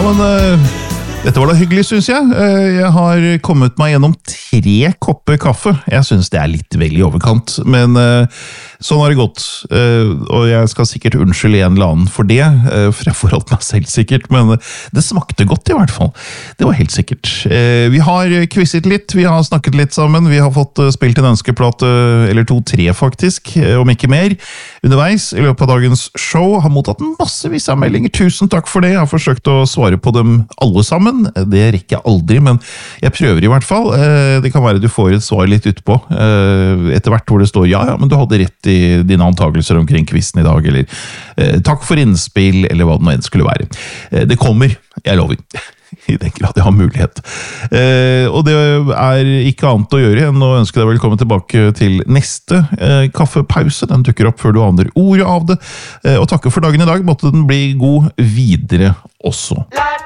men dette var da hyggelig, synes jeg. Jeg har kommet meg gjennom 3 kopper kaffe. Jeg synes det litt vel i overkant, men sånn har det gått. Og jeg skal sikkert unnskylde en eller annen for det, for jeg forholdt meg selv sikkert, men det smakte godt i hvert fall. Det var helt sikkert. Vi har quizzet litt, vi har snakket litt sammen, vi har fått spilt en ønskeplate, eller 2-3 faktisk, om ikke mer, underveis i løpet av dagens show. Har mottatt massevis av meldinger. Tusen takk for det. Jeg har forsøkt å svare på dem alle sammen. Det rekker jeg aldri, men jeg prøver i hvert fall. Det kan være du får et svar litt utpå, etter hvert hvor det står ja, men du hadde rett i dine antakelser omkring quizen i dag, eller takk for innspill, eller hva det nå enn skulle være. Det kommer, jeg lover. I den grad jeg har mulighet. Og det ikke annet å gjøre enn å ønske deg velkommen tilbake til neste kaffepause. Den dukker opp før du aner ordet av det. Og takke for dagen i dag. Måtte den bli god videre også.